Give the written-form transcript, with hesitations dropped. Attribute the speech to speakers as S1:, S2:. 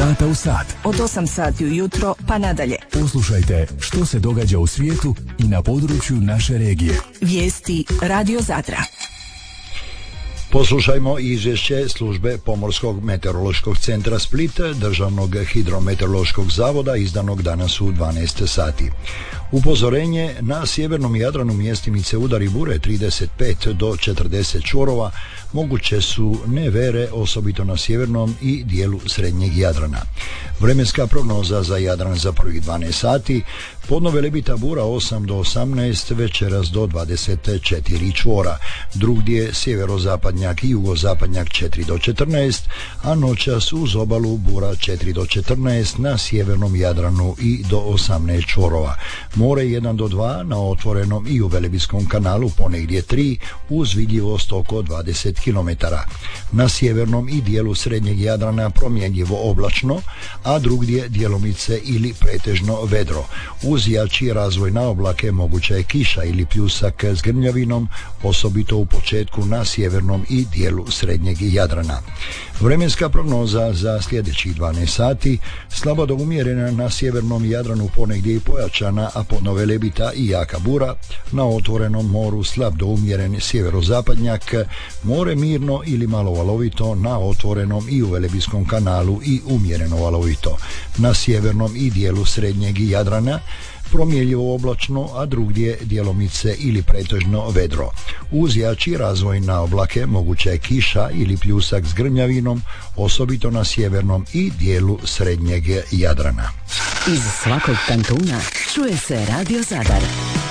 S1: sata u sat.
S2: Od 8 sati ujutro pa nadalje.
S1: Poslušajte što se događa u svijetu i na području naše regije.
S2: Vijesti Radio Zadra.
S3: Poslušajmo izvješće službe Pomorskog meteorološkog centra Split, Državnog hidrometeorološkog zavoda, izdanog danas u 12 sati. Upozorenje: na sjevernom Jadranu mjestimice udari bure 35 do 40 čvorova, moguće su nevere osobito na sjevernom i dijelu srednjeg Jadrana. Vremenska prognoza za Jadran za prvih 12 sati: podno Velebita bura 8 do 18, večeras do 24 čvora, drugdje sjeverozapadnjak i jugozapadnjak 4 do 14, a noćas uz obalu bura 4 do 14, na sjevernom Jadranu i do 18 čvorova. More 1 do 2 na otvorenom i u Velebitskom kanalu, ponegdje 3, uz vidljivost oko 20 km. Na sjevernom i dijelu srednjeg Jadrana promjenjivo oblačno, a drugdje djelomice ili pretežno vedro. Uz jači razvoj na oblake moguća je kiša ili pljusak s grmljavinom, osobito u početku na sjevernom i dijelu srednjeg Jadrana. Vremenska prognoza za sljedećih 12 sati: slabo do umjerena na sjevernom Jadranu, ponegdje i pojačana, a podno Velebita i jaka bura. Na otvorenom moru slab do umjeren sjeverozapadnjak, more mirno ili malo valovito, na otvorenom i u Velebitskom kanalu i umjereno valovito. Na sjevernom i dijelu srednjeg Jadrana promjenjivo oblačno, a drugdje djelomice ili pretežno vedro. Uz jači razvoj na oblake moguća je kiša ili pljusak s grmljavinom, osobito na sjevernom i dijelu srednjeg Jadrana.
S4: Iz svakog kantuna čuje se Radio Zadar.